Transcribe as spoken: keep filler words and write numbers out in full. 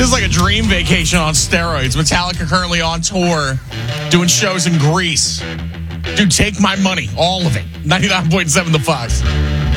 is like a dream vacation on steroids. Metallica currently on tour, doing shows in Greece. Dude, take my money, all of it. ninety-nine point seven The Fox.